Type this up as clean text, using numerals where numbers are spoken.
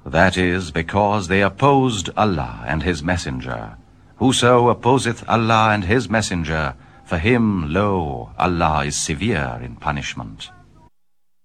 That is, because they opposed Allah and His Messenger. Whoso opposeth Allah and His Messenger, for him, lo, Allah is severe in punishment.